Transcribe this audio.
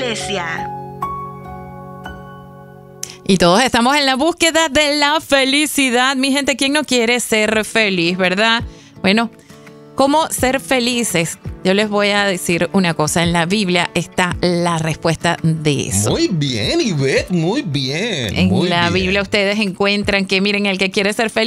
iglesia. Y todos estamos en la búsqueda de la felicidad. Mi gente, ¿quién no quiere ser feliz, verdad? Bueno, ¿cómo ser felices? Yo les voy a decir una cosa. En la Biblia está la respuesta de eso. Muy bien, Ivette, muy bien. En la Biblia ustedes encuentran que, miren, el que quiere ser feliz